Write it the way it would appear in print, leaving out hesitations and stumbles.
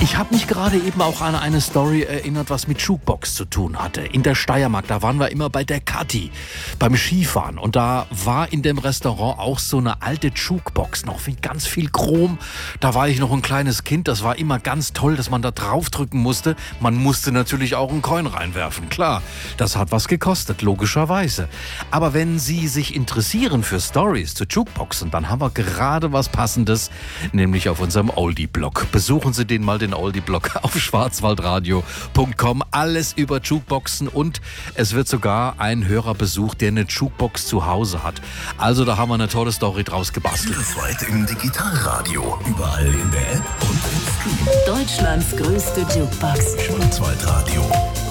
Ich habe mich gerade eben auch an eine Story erinnert, was mit Jukebox zu tun hatte. In der Steiermark, da waren wir immer bei der Kathi beim Skifahren. Und da war in dem Restaurant auch so eine alte Jukebox, noch mit ganz viel Chrom. Da war ich noch ein kleines Kind, das war immer ganz toll, dass man da draufdrücken musste. Man musste natürlich auch einen Coin reinwerfen, klar. Das hat was gekostet, logischerweise. Aber wenn Sie sich interessieren für Stories zu Jukeboxen, dann haben wir gerade was Passendes, nämlich auf unserem Oldie-Blog. Besuchen Sie den mal, den Oldie-Blog auf schwarzwaldradio.com. Alles über Jukeboxen und es wird sogar ein Hörer besucht, der eine Jukebox zu Hause hat. Also da haben wir eine tolle Story draus gebastelt. Bundesweit im Digitalradio, überall in der App und im Stream. Deutschlands größte Jukebox. Schwarzwaldradio.